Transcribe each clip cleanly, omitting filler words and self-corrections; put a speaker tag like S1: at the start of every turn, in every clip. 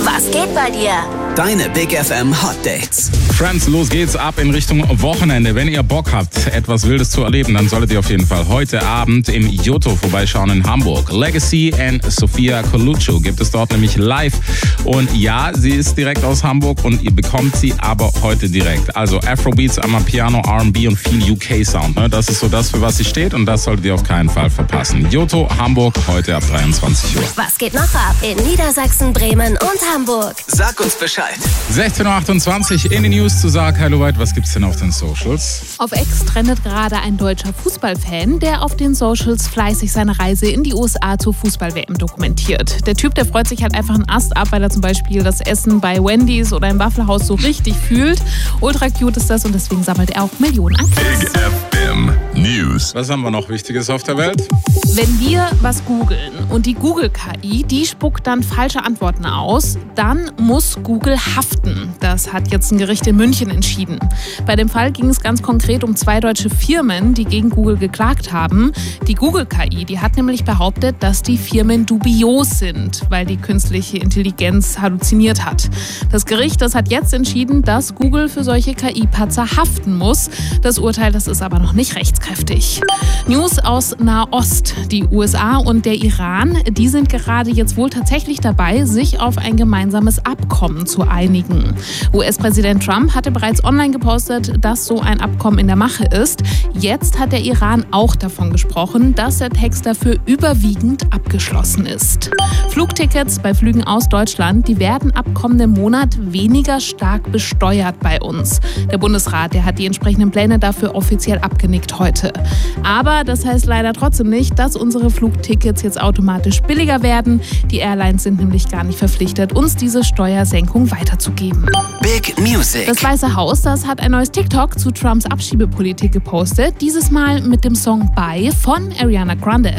S1: Was geht bei dir?
S2: Deine Big FM Hot Dates.
S3: Friends, los geht's ab in Richtung Wochenende. Wenn ihr Bock habt, etwas Wildes zu erleben, dann solltet ihr auf jeden Fall heute Abend im Yoto vorbeischauen in Hamburg. Legacy and Sofia Coluccio gibt es dort nämlich live. Und ja, sie ist direkt aus Hamburg und ihr bekommt sie aber heute direkt. Also Afrobeats, Amapiano, R&B und viel UK-Sound. Das ist so das, für was sie steht und das solltet ihr auf keinen Fall verpassen. Yoto, Hamburg, heute ab 23 Uhr.
S1: Was geht noch ab in Niedersachsen, Bremen und Hamburg?
S2: Sag uns Bescheid.
S3: 16.28 Uhr in die News zu Sarah Kailouweit. Was gibt's denn auf den Socials?
S4: Auf X trendet gerade ein deutscher Fußballfan, der auf den Socials fleißig seine Reise in die USA zur Fußball-WM dokumentiert. Der Typ, der freut sich halt einfach einen Ast ab, weil er zum Beispiel das Essen bei Wendy's oder im Wafflehaus so richtig fühlt. Ultra cute ist das und deswegen sammelt er auch Millionen an Klicks.
S5: Big FM News.
S3: Was haben wir noch Wichtiges auf der Welt?
S4: Wenn wir was googeln und die Google-KI, die spuckt dann falsche Antworten aus, dann muss Google haften. Das hat jetzt ein Gericht in München entschieden. Bei dem Fall ging es ganz konkret um 2 deutsche Firmen, die gegen Google geklagt haben. Die Google-KI, die hat nämlich behauptet, dass die Firmen dubios sind, weil die künstliche Intelligenz halluziniert hat. Das Gericht, das hat jetzt entschieden, dass Google für solche KI-Patzer haften muss. Das Urteil, das ist aber noch nicht rechtskräftig. News aus Nahost. Die USA und der Iran, die sind gerade jetzt wohl tatsächlich dabei, sich auf ein gemeinsames Abkommen zu einigen. US-Präsident Trump hatte bereits online gepostet, dass so ein Abkommen in der Mache ist. Jetzt hat der Iran auch davon gesprochen, dass der Text dafür überwiegend abgeschlossen ist. Flugtickets bei Flügen aus Deutschland, die werden ab kommendem Monat weniger stark besteuert bei uns. Der Bundesrat, der hat die entsprechenden Pläne dafür offiziell abgenickt heute. Aber das heißt leider trotzdem nicht, dass unsere Flugtickets jetzt automatisch billiger werden. Die Airlines sind nämlich gar nicht verpflichtet, uns diese Steuersenkung weiterzugeben.
S2: Big Music.
S4: Das Weiße Haus, das hat ein neues TikTok zu Trumps Abschiebepolitik gepostet. Dieses Mal mit dem Song Bye von Ariana Grande.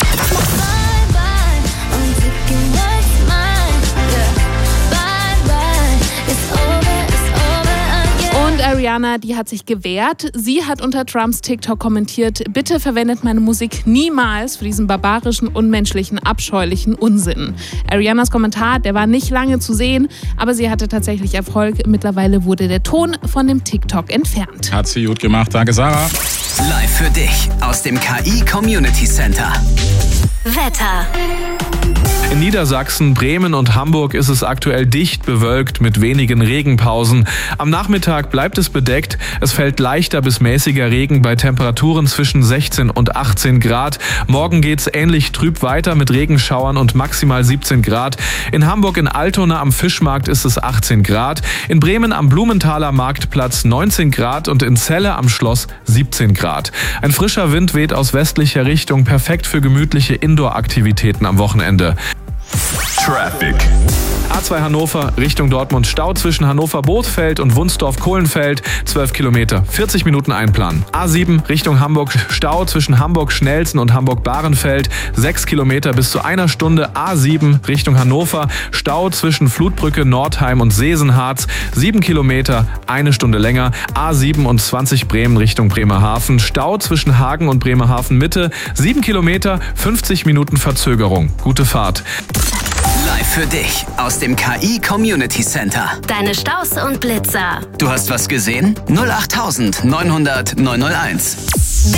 S4: Und Ariana, die hat sich gewehrt. Sie hat unter Trumps TikTok kommentiert: Bitte verwendet meine Musik niemals für diesen barbarischen, unmenschlichen, abscheulichen Unsinn. Arianas Kommentar, der war nicht lange zu sehen, aber sie hatte tatsächlich Erfolg. Mittlerweile wurde der Ton von dem TikTok entfernt.
S3: Hat sie gut gemacht. Danke, Sarah.
S2: Live für dich aus dem KI Community Center.
S1: Wetter.
S6: In Niedersachsen, Bremen und Hamburg ist es aktuell dicht bewölkt mit wenigen Regenpausen. Am Nachmittag bleibt es bedeckt. Es fällt leichter bis mäßiger Regen bei Temperaturen zwischen 16 und 18 Grad. Morgen geht's ähnlich trüb weiter mit Regenschauern und maximal 17 Grad. In Hamburg in Altona am Fischmarkt ist es 18 Grad. In Bremen am Blumenthaler Marktplatz 19 Grad und in Celle am Schloss 17 Grad. Ein frischer Wind weht aus westlicher Richtung, perfekt für gemütliche Indoor-Aktivitäten am Wochenende.
S5: Traffic.
S6: A2 Hannover Richtung Dortmund, Stau zwischen Hannover-Bothfeld und Wunsdorf-Kohlenfeld, 12 Kilometer, 40 Minuten einplanen. A7 Richtung Hamburg, Stau zwischen Hamburg-Schnelsen und Hamburg-Bahrenfeld, 6 Kilometer bis zu einer Stunde. A7 Richtung Hannover, Stau zwischen Flutbrücke, Nordheim und Sesenharz, 7 Kilometer, eine Stunde länger. A27 Bremen Richtung Bremerhaven, Stau zwischen Hagen und Bremerhaven Mitte, 7 Kilometer, 50 Minuten Verzögerung. Gute Fahrt.
S2: Live für dich aus dem KI Community Center.
S1: Deine Staus und Blitzer.
S2: Du hast was gesehen? 08900 901.